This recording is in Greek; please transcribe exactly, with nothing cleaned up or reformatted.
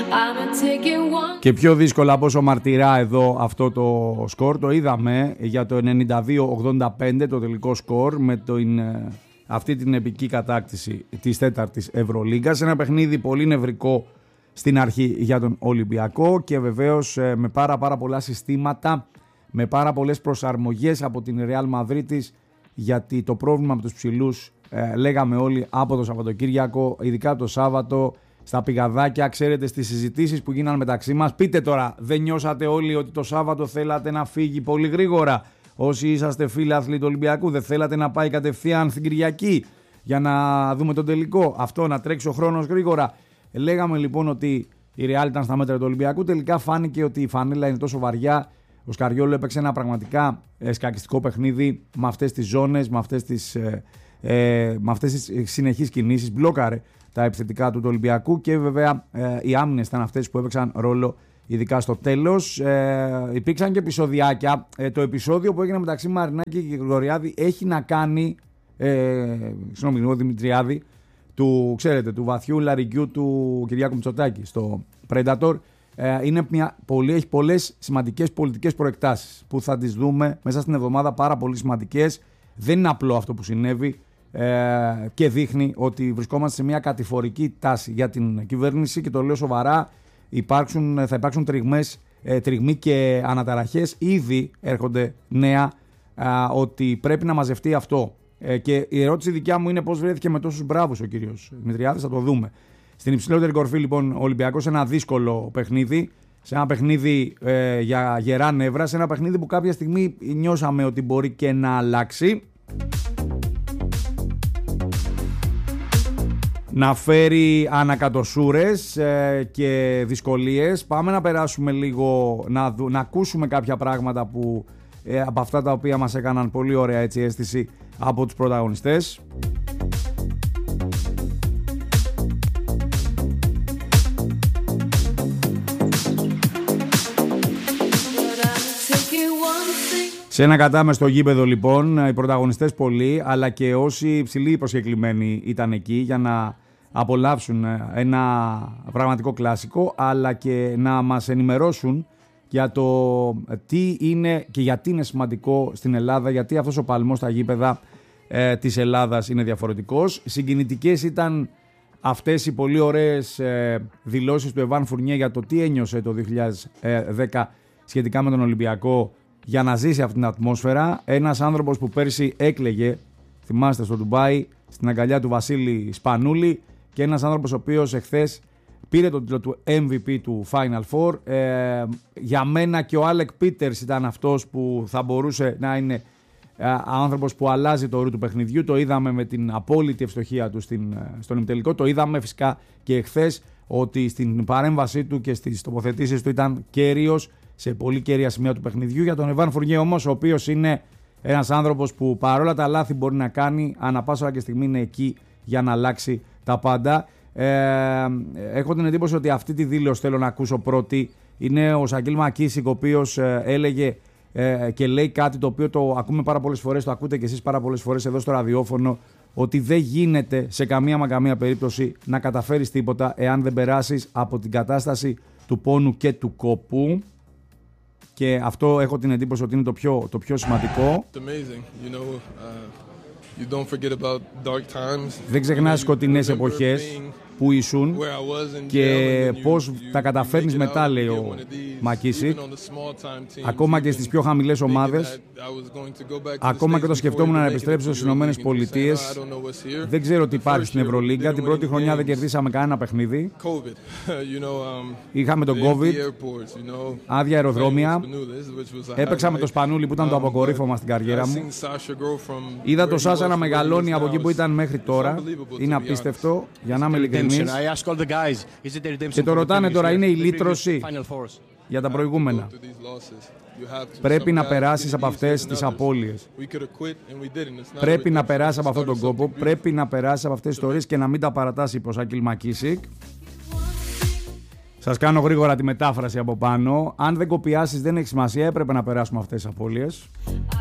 Και πιο δύσκολα από όσο μαρτυρά εδώ αυτό το σκορ το είδαμε για το ενενήντα δύο ογδόντα πέντε, το τελικό σκορ, με την, αυτή την επική κατάκτηση της τέταρτης Ευρωλίγκας. Ένα παιχνίδι πολύ νευρικό στην αρχή για τον Ολυμπιακό και βεβαίως με πάρα πάρα πολλά συστήματα, με πάρα πολλές προσαρμογές από την Ρεάλ Μαδρίτης, γιατί το πρόβλημα με τους ψηλούς ε, λέγαμε όλοι από το Σαββατοκύριακο, ειδικά το Σάββατο, στα πηγαδάκια, ξέρετε, στις συζητήσεις που γίνανε μεταξύ μας. Πείτε τώρα, δεν νιώσατε όλοι ότι το Σάββατο θέλατε να φύγει πολύ γρήγορα? Όσοι είσαστε φίλαθλοι του Ολυμπιακού, δεν θέλατε να πάει κατευθείαν στην Κυριακή για να δούμε τον τελικό? Αυτό, να τρέξει ο χρόνος γρήγορα. Λέγαμε λοιπόν ότι η Ρεάλ ήταν στα μέτρα του Ολυμπιακού. Τελικά φάνηκε ότι η φανέλα είναι τόσο βαριά. Ο Σκαριόλο έπαιξε ένα πραγματικά σκακιστικό παιχνίδι με αυτές τις ζώνες, με αυτές τις, ε, ε, με αυτές τις συνεχείς κινήσεις. Μπλόκαρε τα επιθετικά του, του Ολυμπιακού και βέβαια ε, οι άμυνες ήταν αυτές που έπαιξαν ρόλο, ειδικά στο τέλος. Ε, υπήρξαν και επεισοδιάκια. Ε, το επεισόδιο που έγινε μεταξύ Μαρινάκη και Γρηγοριάδη έχει να κάνει, ε, συγγνώμη, ο Δημητριάδη, του, ξέρετε, του βαθιού λαρικιού του Κυριάκου Μητσοτάκη στο Predator. Ε, είναι μια, πολύ, έχει πολλές σημαντικές πολιτικές προεκτάσεις που θα τις δούμε μέσα στην εβδομάδα, πάρα πολύ σημαντικές. Δεν είναι απλό αυτό που συνέβη ε, και δείχνει ότι βρισκόμαστε σε μια κατηφορική τάση για την κυβέρνηση και το λέω σοβαρά. Υπάρξουν, θα υπάρξουν τριγμές, ε, τριγμοί και αναταραχές. Ήδη έρχονται νέα ε, ότι πρέπει να μαζευτεί αυτό. Ε, και η ερώτηση δικιά μου είναι πώς βρέθηκε με τόσους μπράβους ο κύριος Δημητριάδης, θα το δούμε. Στην υψηλότερη κορφή λοιπόν ο Ολυμπιακός, ένα δύσκολο παιχνίδι, σε ένα παιχνίδι ε, για γερά νεύρα, σε ένα παιχνίδι που κάποια στιγμή νιώσαμε ότι μπορεί και να αλλάξει. Να φέρει ανακατοσούρες ε, και δυσκολίες. Πάμε να περάσουμε λίγο, να, δου, να ακούσουμε κάποια πράγματα που, ε, από αυτά τα οποία μας έκαναν πολύ ωραία έτσι, αίσθηση από τους πρωταγωνιστές. Σε ένα κατάμεστο γήπεδο λοιπόν, οι πρωταγωνιστές πολλοί, αλλά και όσοι υψηλοί προσκεκλημένοι ήταν εκεί για να απολαύσουν ένα πραγματικό κλασικό, αλλά και να μας ενημερώσουν για το τι είναι και γιατί είναι σημαντικό στην Ελλάδα, γιατί αυτός ο παλμός στα γήπεδα ε, της Ελλάδας είναι διαφορετικός. Συγκινητικές ήταν αυτές οι πολύ ωραίες ε, δηλώσεις του Εβάν Φουρνιέ για το τι ένιωσε το δύο χιλιάδες δέκα σχετικά με τον Ολυμπιακό, για να ζήσει αυτήν την ατμόσφαιρα. Ένας άνθρωπος που πέρσι έκλαιγε, θυμάστε, στο Ντουμπάι, στην αγκαλιά του Βασίλη Σπανούλη, και ένας άνθρωπος ο οποίος εχθές πήρε τον τίτλο του εμ βι πι του Final Four. Ε, για μένα και ο Άλεκ Πίτερς ήταν αυτός που θα μπορούσε να είναι ε, άνθρωπος που αλλάζει το ρου του παιχνιδιού. Το είδαμε με την απόλυτη ευστοχία του στην, στον ημιτελικό. Το είδαμε φυσικά και εχθές ότι στην παρέμβασή του και στις τοποθετήσεις του ήταν κέριος σε πολύ κέρια σημεία του παιχνιδιού. Για τον Εβάν Φουρνιέ όμως, ο οποίος είναι ένας άνθρωπος που παρόλα τα λάθη μπορεί να κάνει, ανά πάσα ώρα και στιγμή είναι εκεί για να αλλάξει τα πάντα. Ε, έχω την εντύπωση ότι αυτή τη δήλωση θέλω να ακούσω πρώτη. Είναι ο Σαγγίλ Μακίσικ, ο οποίος ε, έλεγε ε, και λέει κάτι το οποίο το ακούμε πάρα πολλές φορές, το ακούτε και εσείς πάρα πολλές φορές εδώ στο ραδιόφωνο, ότι δεν γίνεται σε καμία μα καμία περίπτωση να καταφέρεις τίποτα εάν δεν περάσεις από την κατάσταση του πόνου και του κόπου. Και αυτό έχω την εντύπωση ότι είναι το πιο, το πιο σημαντικό. Δεν ξεχνάς σκοτεινές εποχές που ήσουν και πώς τα καταφέρνεις μετά, λέει ο Μακίσικ, ακόμα και στις πιο χαμηλές ομάδες, ακόμα και όταν σκεφτόμουν να επιστρέψω στις Ηνωμένες Πολιτείες. Δεν ξέρω τι υπάρχει στην Ευρωλίγκα. Την πρώτη χρονιά δεν κερδίσαμε κανένα παιχνίδι. Είχαμε τον COVID, άδεια αεροδρόμια. Έπαιξα με το Σπανούλη που ήταν το αποκορύφωμα στην καριέρα μου. Είδα το Σάσα να μεγαλώνει από εκεί που ήταν μέχρι τώρα. Είναι απίστευτο, για να είμαι ειλικρινής. Και το ρωτάνε τώρα, είναι η λύτρωση για τα προηγούμενα? Πρέπει να περάσεις από αυτές τις απώλειες. Πρέπει να περάσεις από αυτόν τον κόπο. Πρέπει να περάσεις από αυτές τις ιστορίες και να μην τα παρατάσει, είπε ο Σαγγίλ Μακίσικ. Σας κάνω γρήγορα τη μετάφραση από πάνω. Αν δεν κοπιάσεις δεν έχει σημασία, έπρεπε να περάσουμε αυτές τις απώλειες.